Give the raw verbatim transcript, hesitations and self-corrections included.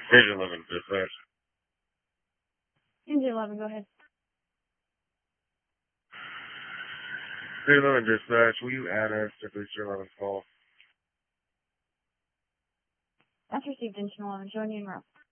Engine eleven, dispatch. Engine eleven, go ahead. Engine eleven, dispatch. Will you add us to Booster eleven's call? That's received, Engine eleven. Showing you in route.